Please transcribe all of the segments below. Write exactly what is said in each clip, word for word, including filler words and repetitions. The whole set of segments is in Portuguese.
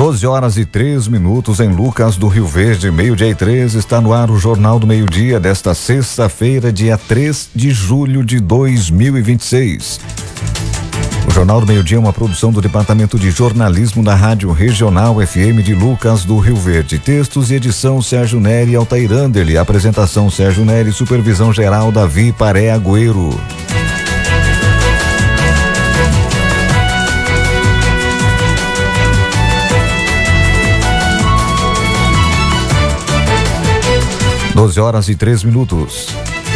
doze horas e três minutos em Lucas do Rio Verde, meio-dia e três, está no ar o Jornal do Meio-Dia desta sexta-feira, dia três de julho de dois mil e vinte e seis. O Jornal do Meio-Dia é uma produção do Departamento de Jornalismo da Rádio Regional F M de Lucas do Rio Verde. Textos e edição Sérgio Neri e Altair Anderle. Apresentação Sérgio Neri, supervisão geral Davi Paré Agüero. doze horas e três minutos.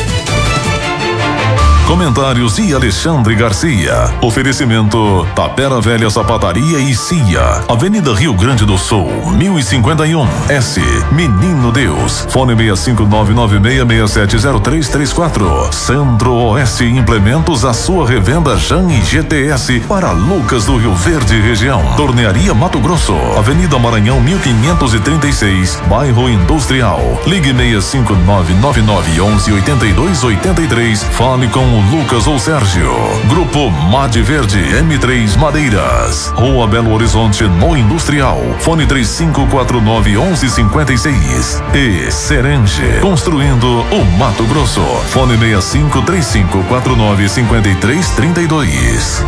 Comentários de Alexandre Garcia. Oferecimento Tapera Velha Sapataria e Cia. Avenida Rio Grande do Sul, mil e cinquenta e um. S. Menino Deus. Fone seis cinco nove nove seis seis sete zero três três quatro. Centro-Oeste Implementos, a sua revenda Jan e G T S para Lucas do Rio Verde região. Tornearia Mato Grosso. Avenida Maranhão mil quinhentos e trinta e seis, Bairro Industrial. Ligue seis cinco nove nove nove onze oitenta e dois oitenta e três. Fale com o Lucas ou Sérgio. Grupo Made Verde M três Madeiras. Rua Belo Horizonte no Industrial. Fone três cinco quatro nove onze cinquenta e seis. E Serenge. Construindo o Mato Grosso. Fone seis cinco três cinco quatro nove cinco três três dois.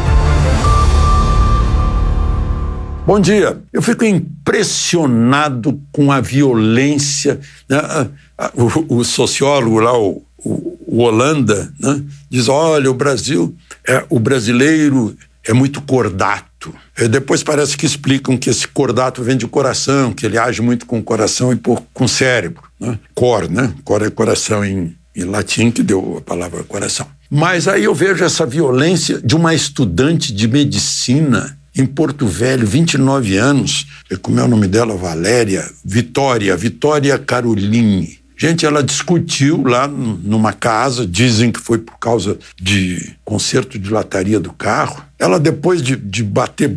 Bom dia. Eu fico impressionado com a violência, né? o, o sociólogo lá, o O, o Holanda, né, diz, olha, o Brasil, é, o brasileiro é muito cordato. E depois parece que explicam que esse cordato vem de coração, que ele age muito com o coração e pouco com o cérebro. Né? Cor, né? Cor é coração em, em latim, que deu a palavra coração. Mas aí eu vejo essa violência de uma estudante de medicina em Porto Velho, vinte e nove anos, como é o nome dela? Valéria, Vitória, Vitória Caroline. Gente, ela discutiu lá numa casa, dizem que foi por causa de conserto de lataria do carro. Ela, depois de, de bater